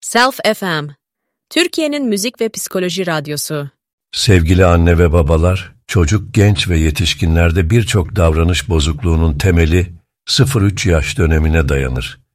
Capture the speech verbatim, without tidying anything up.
Self F M, Türkiye'nin müzik ve psikoloji radyosu. Sevgili anne ve babalar, çocuk, genç ve yetişkinlerde birçok davranış bozukluğunun temeli sıfır üç yaş dönemine dayanır.